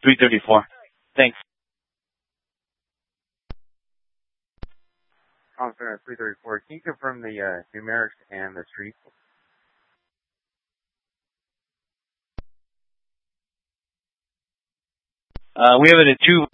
334. Thanks. Officer 334, can you confirm the numerics and the street? We have it at 2